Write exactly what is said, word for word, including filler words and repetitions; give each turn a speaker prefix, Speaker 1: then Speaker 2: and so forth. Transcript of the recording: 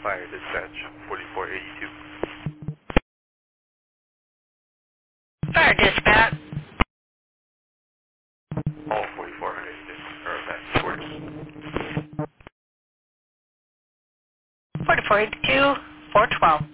Speaker 1: Fire dispatch, forty-four eighty-two.
Speaker 2: Fire dispatch.
Speaker 1: All forty-four eighty-two. Or that's forty.
Speaker 2: forty-four eighty-two, four twelve.